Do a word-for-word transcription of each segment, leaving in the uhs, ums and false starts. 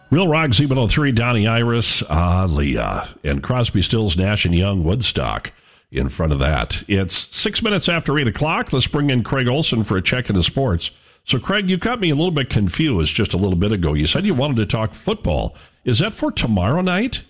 Real Rock, Z one oh three, Donnie Iris, uh, Leah, and Crosby, Stills, Nash and Young, Woodstock in front of that. It's six minutes after eight o'clock. Let's bring in Craig Olson for a check into sports. So, Craig, you got me a little bit confused just a little bit ago. You said you wanted to talk football. Is that for tomorrow night?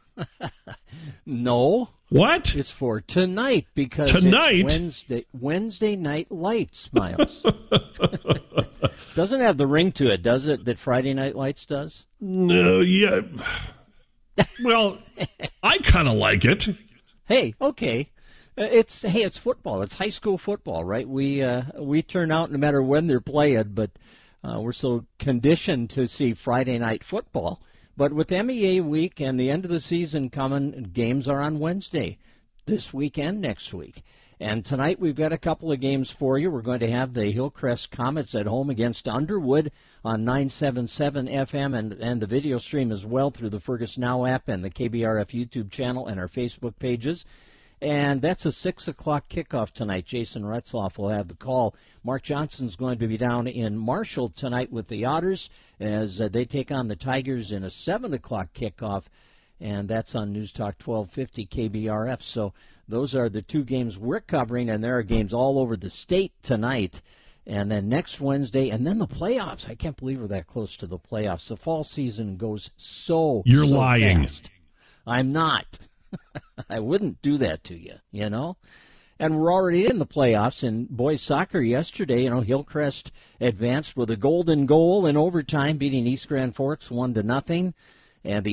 No. What? It's for tonight because tonight? it's Wednesday, Wednesday Night Lights, Miles. Doesn't have the ring to it, does it, that Friday Night Lights does? No, yeah. Well, I kind of like it. Hey, okay. It's hey, it's football. It's high school football, right? We uh, we turn out no matter when they're playing, but uh, we're so conditioned to see Friday night football. But with M E A week and the end of the season coming, games are on Wednesday, this week and next week. And tonight we've got a couple of games for you. We're going to have the Hillcrest Comets at home against Underwood on nine seventy-seven F M and, and the video stream as well through the Fergus Now app and the K B R F YouTube channel and our Facebook pages. And that's a six o'clock kickoff tonight. Jason Retzloff will have the call. Mark Johnson's going to be down in Marshall tonight with the Otters as uh, they take on the Tigers in a seven o'clock kickoff. And that's on News Talk twelve fifty K B R F. So those are the two games we're covering, and there are games all over the state tonight. And then next Wednesday, and then the playoffs. I can't believe we're that close to the playoffs. The fall season goes so, You're so lying. fast. I'm not. I wouldn't do that to you, you know. And we're already in the playoffs in boys soccer yesterday. You know, Hillcrest advanced with a golden goal in overtime, beating East Grand Forks one to nothing. And the